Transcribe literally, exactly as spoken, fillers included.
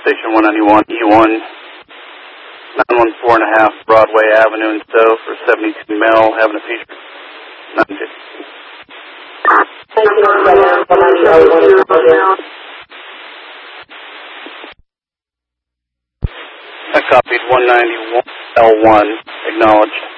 Station one ninety-one E one, nine one four and a half Broadway Avenue in Stowe for seventy-two Mel, having a feature. nine fifty. I copied one ninety-one L one, acknowledged.